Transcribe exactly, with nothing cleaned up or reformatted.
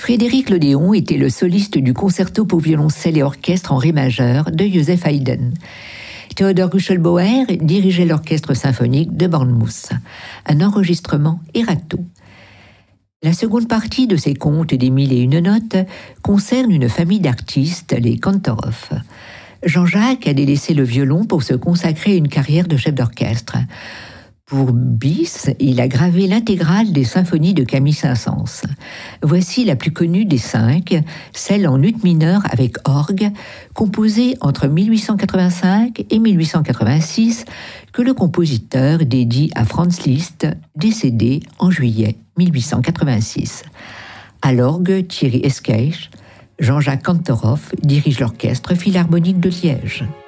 Frédéric Lodéon était le soliste du concerto pour violoncelle et orchestre en ré majeur de Joseph Haydn. Theodor Guschelbauer dirigeait l'orchestre symphonique de Bournemouth. Un enregistrement errato. La seconde partie de ces contes des mille et une notes concerne une famille d'artistes, les Kantorov. Jean-Jacques a délaissé le violon pour se consacrer à une carrière de chef d'orchestre. Pour Bis, il a gravé l'intégrale des symphonies de Camille Saint-Saëns. Voici la plus connue des cinq, celle en ut mineur avec orgue, composée entre mille huit cent quatre-vingt-cinq et mille huit cent quatre-vingt-six, que le compositeur dédie à Franz Liszt, décédé en juillet mille huit cent quatre-vingt-six. À l'orgue, Thierry Esqueix, Jean-Jacques Kantorov dirige l'orchestre philharmonique de Liège.